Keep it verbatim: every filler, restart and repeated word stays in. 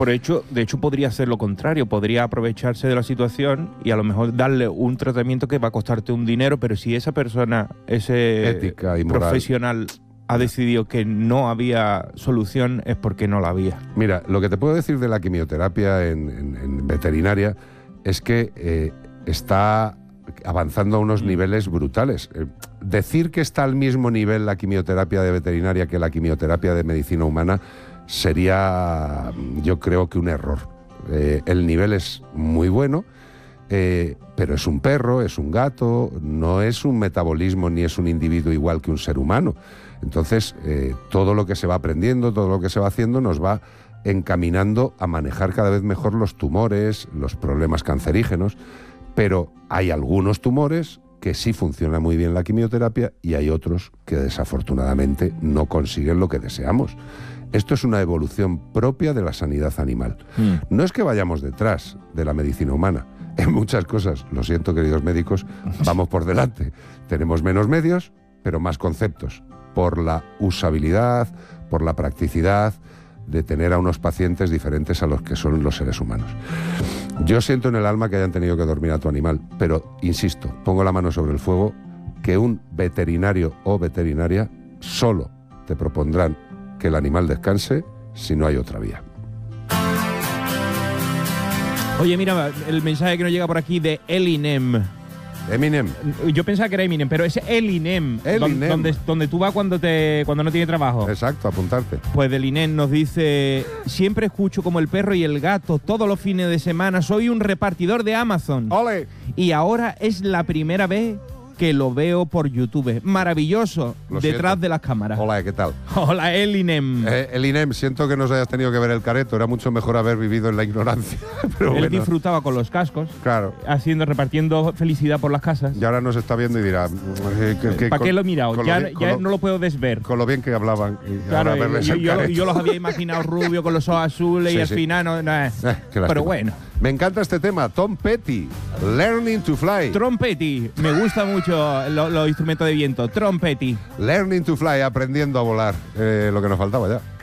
Por hecho, de hecho, podría hacer lo contrario, podría aprovecharse de la situación y a lo mejor darle un tratamiento que va a costarte un dinero, pero si esa persona, ese Ética y moral. profesional, ha decidido que no había solución, es porque no la había. Mira, lo que te puedo decir de la quimioterapia en, en, en veterinaria es que eh, está avanzando a unos niveles brutales. Eh, decir que está al mismo nivel la quimioterapia de veterinaria que la quimioterapia de medicina humana sería, yo creo que un error. Eh, el nivel es muy bueno, eh, pero es un perro, es un gato, no es un metabolismo ni es un individuo igual que un ser humano. Entonces, eh, todo lo que se va aprendiendo, todo lo que se va haciendo nos va encaminando a manejar cada vez mejor los tumores, los problemas cancerígenos, pero hay algunos tumores que sí funciona muy bien la quimioterapia y hay otros que desafortunadamente no consiguen lo que deseamos. Esto es una evolución propia de la sanidad animal. Mm. No es que vayamos detrás de la medicina humana. En muchas cosas, lo siento, queridos médicos, vamos por delante. Tenemos menos medios, pero más conceptos, por la usabilidad, por la practicidad de tener a unos pacientes diferentes a los que son los seres humanos. Yo siento en el alma que hayan tenido que dormir a tu animal, pero, insisto, pongo la mano sobre el fuego, que un veterinario o veterinaria solo te propondrán que el animal descanse si no hay otra vía. Oye, mira, el mensaje que nos llega por aquí de Elinem. Eminem. Yo pensaba que era Eminem, pero es Elinem, Elinem. Donde, donde tú vas cuando te cuando no tienes trabajo. Exacto, apuntarte. Pues Elinem nos dice: siempre escucho como el perro y el gato todos los fines de semana. Soy un repartidor de Amazon. ¡Ole! Y ahora es la primera vez que lo veo por YouTube. Maravilloso, Lo detrás siento. de las cámaras. Hola, ¿qué tal? Hola, Elinem. Eh, Elinem, siento que nos hayas tenido que ver el careto. Era mucho mejor haber vivido en la ignorancia. Pero Él bueno, disfrutaba con los cascos, claro. haciendo, repartiendo felicidad por las casas. Y ahora nos está viendo y dirá... Eh, que- que ¿Para con- qué lo he mirado? con Ya, bien- con ya lo- no lo puedo desver. Con lo bien que hablaban. Y Claro, ahora verles yo, el yo- careto. yo los había imaginado rubio con los ojos azules Sí, y al sí. final no, no, Eh, qué lástima. pero bueno. Me encanta este tema. Tom Petty, Learning to Fly. Trompetti, me gusta mucho lo- los instrumentos de viento. Trompetti. Learning to Fly, aprendiendo a volar. Eh, lo que nos faltaba ya.